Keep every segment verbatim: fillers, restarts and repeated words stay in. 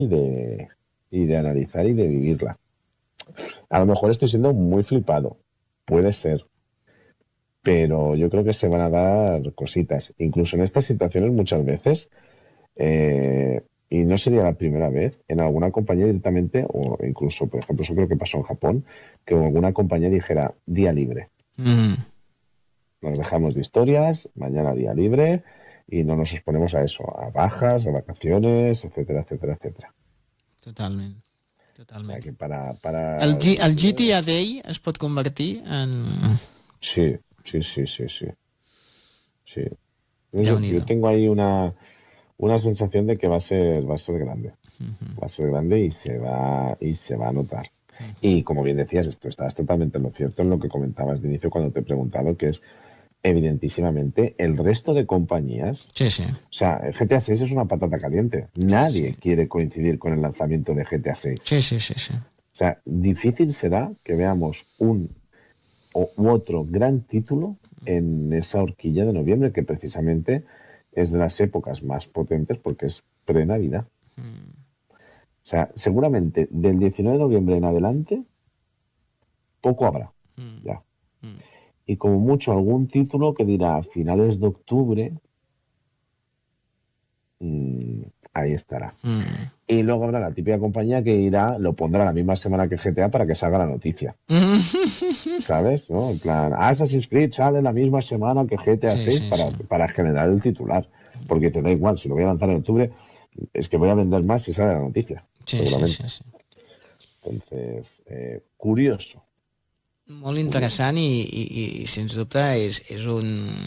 y de, y de analizar y de vivirla. A lo mejor estoy siendo muy flipado, puede ser, pero yo creo que se van a dar cositas. Incluso en estas situaciones muchas veces, eh, y no sería la primera vez, en alguna compañía directamente, o incluso, por ejemplo, eso creo que pasó en Japón, que alguna compañía dijera día libre. Mm, Nos dejamos de historias, mañana día libre, y no nos exponemos a eso, a bajas, a vacaciones, etcétera, etcétera, etcétera. totalment, O sea totalment. que para, para El, el G, el diecinueve. G T A Day es pot convertir en... Sí, sí, sí, sí, sí. Sí. No sé, yo Déu-n'hi-do. tengo ahí una, una sensación de que va a ser, va a ser grande. Va a ser grande y se va, y se va a notar. Y como bien decías, esto estás totalmente en lo cierto en lo que comentabas de inicio cuando te he preguntado, que es evidentísimamente el resto de compañías. Sí, sí, O sea, el G T A seis es una patata caliente. sí, sí. Nadie quiere coincidir con el lanzamiento de G T A seis. Sí, sí, sí, sí. O sea, difícil será que veamos un o, u otro gran título en esa horquilla de noviembre, que precisamente es de las épocas más potentes porque es pre-Navidad. O sea, seguramente del diecinueve de noviembre en adelante, poco habrá. Ya. Y como mucho algún título que dirá a finales de octubre, mmm, ahí estará. Mm. Y luego habrá la típica compañía que irá, lo pondrá la misma semana que G T A para que salga la noticia. ¿Sabes? ¿No? En plan, Assassin's Creed sale la misma semana que G T A Sí, seis sí, sí. para, para generar el titular. Porque te da igual, si lo voy a lanzar en octubre, es que voy a vender más si sale la noticia, Sí, sí, sí, seguramente. sí. Entonces, eh, curioso, Molt curioso. interessant i, i, i sens dubte és, és un...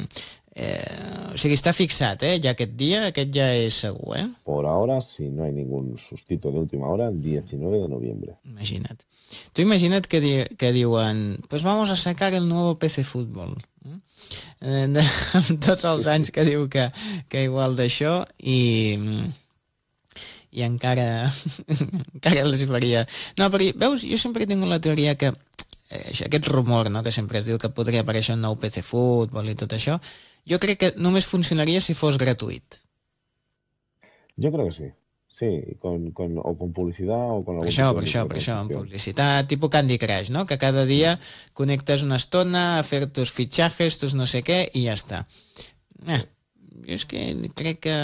Eh, o sigui, està fixat, eh? Ja aquest dia, aquest ja és segur, eh? Por ahora, si no hay ningún sustito de última hora, el diecinueve de noviembre. Imagina't. Tu imagina't que, di que diuen pues vamos a sacar el nuevo P C Fútbol. Eh, de, amb tots els anys que diu que, que igual d'això i, i encara encara els faria... No, perquè, veus, jo sempre tinc la teoria que eh, aquest rumor, no?, que sempre es diu que podria aparèixer un nou P C Fútbol i tot això, jo crec que només funcionaria si fos gratuït. Yo creo que sí. Sí, con, con, o con publicidad o con Per algún això, tipo de per això, per això, en microtransacción. publicitat, tipus Candy Crush, no? Que cada dia connectes una estona a fer tus fitxajes, tus no sé què, i ja està. Eh, jo és que crec que...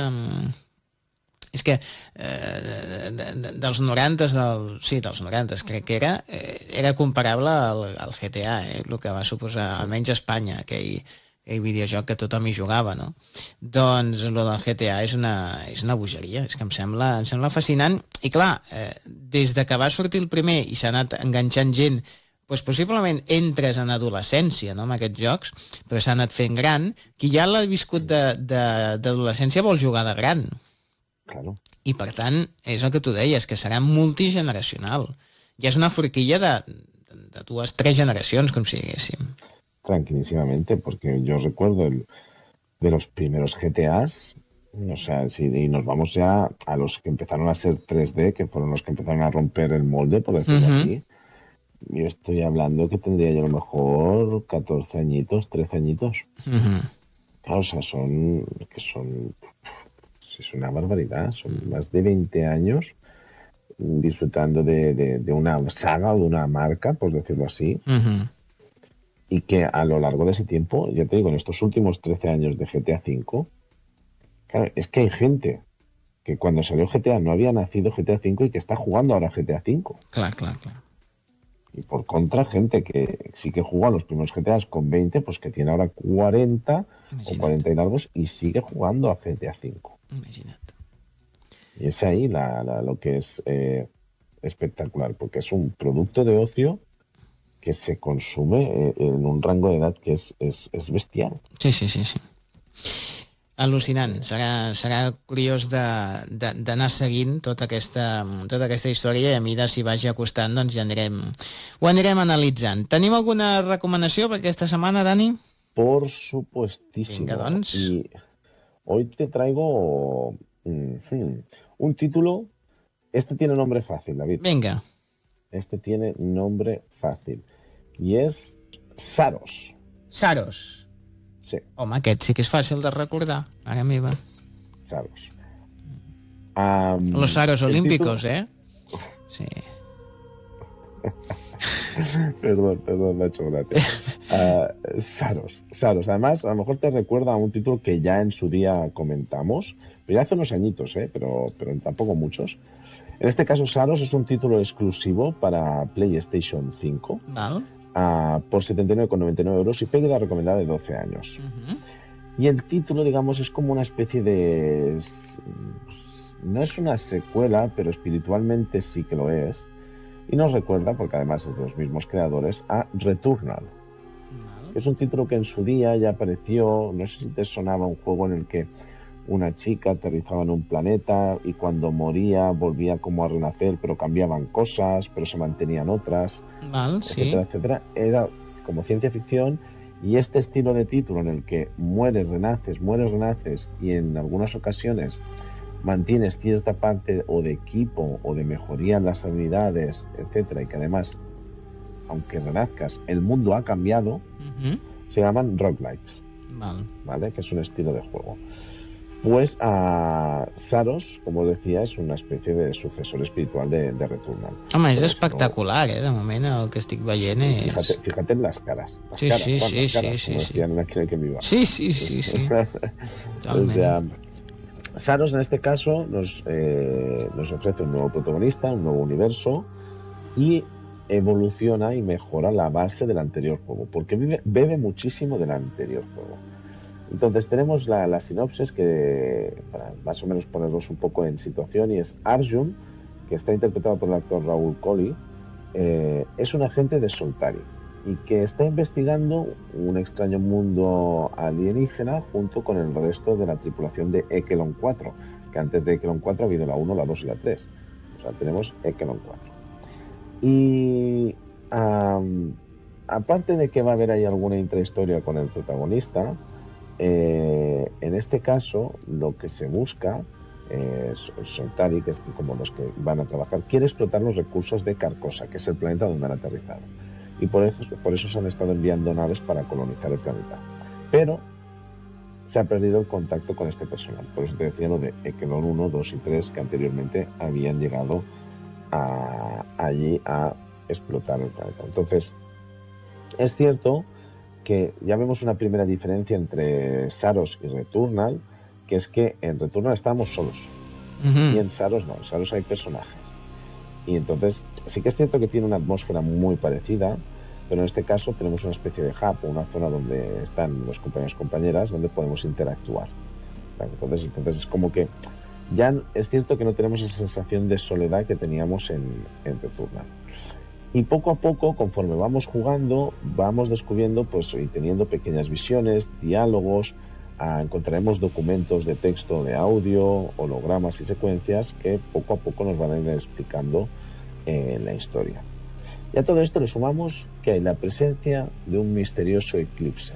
És que eh, de, de, dels noranta, del, sí, dels noranta crec que era, eh, era comparable al, al G T A, eh, el que va suposar, almenys a Espanya, aquell, aquell videojoc que tothom hi jugava, no? Doncs el del G T A és una, és una bogeria, és que em sembla, em sembla fascinant. I clar, eh, des de que va sortir el primer i s'ha anat enganxant gent, doncs possiblement entres en adolescència, no?, amb aquests jocs, però s'ha anat fent gran, qui ja l'ha viscut d'adolescència vol jugar de gran. Claro. I per tant, és el que tu deies, que serà multigeneracional. Ja és una forquilla de, de, de dues, tres generacions, com si diguéssim. Tranquilísimamente, porque yo recuerdo el, de los primeros G T As, o sea, si y nos vamos ya a los que empezaron a ser tres D, que fueron los que empezaron a romper el molde, por decirlo Uh-huh. así. Yo estoy hablando que tendría yo a lo mejor catorce añitos, trece añitos. Uh-huh. Claro, o sea, son, que son, es una barbaridad, son más de veinte años disfrutando de, de, de una saga o de una marca, por decirlo así. Uh-huh. Y que a lo largo de ese tiempo, ya te digo, en estos últimos trece años de G T A cinco, claro, es que hay gente que cuando salió G T A no había nacido G T A cinco y que está jugando ahora G T A cinco. Clar, clar, clar. Y por contra, gente que sí que jugó a los primeros G T As con veinte, pues que tiene ahora cuarenta Imagina't. o cuarenta y largos y sigue jugando a G T A cinco. Imagina't. Y es ahí la, la, lo que es eh, espectacular, porque es un producto de ocio que se consume eh, en un rango de edad que es, es, es bestial. Sí, sí, sí, sí. Al·lucinant. Serà, serà curiós d'anar seguint tota aquesta, tota aquesta història i a mesura si vagi acostant doncs ja anirem, ho anirem analitzant. Tenim alguna recomanació per aquesta setmana, Dani? Por supuestísimo. Vinga, doncs. Y hoy te traigo mm, un título. Este tiene nombre fácil, David. Vinga. Este tiene nombre fácil. Y es Saros. Saros. Sí. Home, aquest sí que és fàcil de recordar, mare meva. Saros. Um, Los aros olímpicos, título... ¿eh? Sí. perdón, perdón, me ha hecho gracia. Uh, Saros, Saros. Además, a lo mejor te recuerda a un título que ya en su día comentamos, pero ya hace unos añitos, ¿eh? pero, pero tampoco muchos. En este caso, Saros es un título exclusivo para PlayStation cinco, Val. uh, por setenta y nueve con noventa y nueve euros y pérdida recomendada de doce años. Uh-huh. Y el título, digamos, es como una especie de... No es una secuela, pero espiritualmente sí que lo es. Y nos recuerda, porque además es de los mismos creadores, a Returnal. Val. Es un título que en su día ya apareció, no sé si te sonaba, un juego en el que una chica aterrizaba en un planeta y cuando moría volvía como a renacer, pero cambiaban cosas, pero se mantenían otras, Val, etcétera, sí. etcétera. Era como ciencia ficción y este estilo de título en el que mueres, renaces, mueres, renaces y en algunas ocasiones mantienes cierta parte o de equipo o de mejoría en las habilidades, etcétera, y que además, aunque renazcas, el mundo ha cambiado, Uh-huh. se llaman roguelikes, Val. ¿vale? Que es un estilo de juego. Pues a Saros, como decía, es una especie de sucesor espiritual de, de Returnal. Home, és Entonces, espectacular, eh? De moment el que estic veient no, és... fíjate, fíjate en las caras, las Sí, caras, sí, Juan, sí, las sí, caras, sí, como sí. decían en aquel que me iba. Sí, sí, sí, sí. O Totalment. sea, Saros en este caso nos, eh, nos ofrece un nuevo protagonista, un nuevo universo y evoluciona y mejora la base del anterior juego, porque vive, bebe muchísimo del anterior juego. Entonces tenemos la, la sinopsis que, para más o menos ponerlos un poco en situación, y es Arjun, que está interpretado por el actor Raúl Colli, eh, es un agente de Soltari y que está investigando un extraño mundo alienígena junto con el resto de la tripulación de Ekelon cuatro, que antes de Ekelon cuatro ha habido la uno, la dos y la tres. O sea, tenemos Ekelon cuatro. Y um, aparte de que va a haber ahí alguna intrahistoria con el protagonista, eh, en este caso lo que se busca, eh, Soltari, que es como los que van a trabajar, quiere explotar los recursos de Carcosa, que es el planeta donde han aterrizado. Y por eso, por eso se han estado enviando naves para colonizar el planeta. Pero se ha perdido el contacto con este personal. Por eso te decía lo de Ekelon uno, dos y tres, que anteriormente habían llegado a, allí a explotar el planeta. Entonces, es cierto que ya vemos una primera diferencia entre Saros y Returnal, que es que en Returnal estábamos solos. Uh-huh. Y en Saros no, en Saros hay personajes. Y entonces sí que es cierto que tiene una atmósfera muy parecida, pero en este caso tenemos una especie de hub o una zona donde están los compañeros y compañeras donde podemos interactuar. Entonces, entonces es como que ya es cierto que no tenemos esa sensación de soledad que teníamos en, en Returnal. Y poco a poco, conforme vamos jugando, vamos descubriendo pues, y teniendo pequeñas visiones, diálogos, ah, encontraremos documentos de texto, de audio, hologramas y secuencias que poco a poco nos van a ir explicando eh, la historia. Y a todo esto le sumamos que hay la presencia de un misterioso eclipse.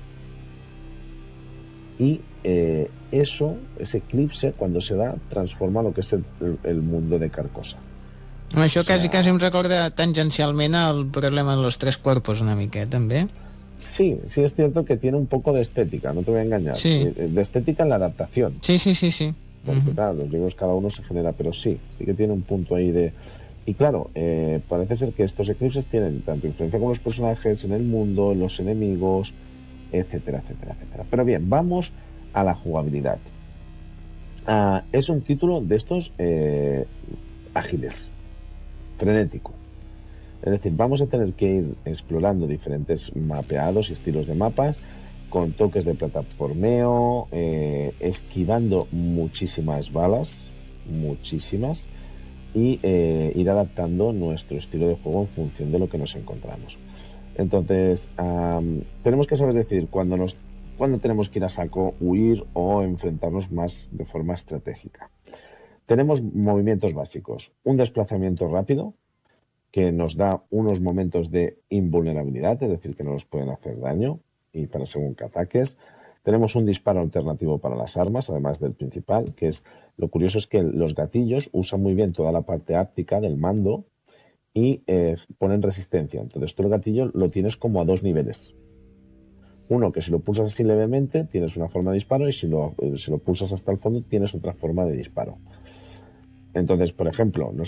Y eh, eso, ese eclipse, cuando se da, transforma lo que es el, el mundo de Carcosa. Això O sea, quasi, quasi em recorda tangencialment el problema de los tres cuerpos una mica, també. Sí, sí es cierto que tiene un poco de estética, no te voy a engañar. Sí. De estética en la adaptación. Sí, sí, sí, sí. Porque Uh-huh. claro, los libros cada uno se genera, pero sí, sí que tiene un punto ahí de... Y claro, eh, parece ser que estos eclipses tienen tanto influencia con los personajes, en el mundo, en los enemigos, etcétera, etcétera, etcétera. Pero bien, vamos a la jugabilidad. Ah, es un título de estos eh, ágiles, frenético. Es decir, vamos a tener que ir explorando diferentes mapeados y estilos de mapas con toques de plataformeo, eh, esquivando muchísimas balas, muchísimas, y eh, ir adaptando nuestro estilo de juego en función de lo que nos encontramos. Entonces, um, tenemos que saber decir cuándo nos cuándo tenemos que ir a saco, huir o enfrentarnos más de forma estratégica. Tenemos movimientos básicos, un desplazamiento rápido, que nos da unos momentos de invulnerabilidad, es decir, que no nos pueden hacer daño y para según qué ataques. Tenemos un disparo alternativo para las armas, además del principal, que es, lo curioso es que los gatillos usan muy bien toda la parte áptica del mando y eh, ponen resistencia. Entonces tú el gatillo lo tienes como a dos niveles. Uno, que si lo pulsas así levemente tienes una forma de disparo y si lo, si lo pulsas hasta el fondo tienes otra forma de disparo. Entonces, por ejemplo, no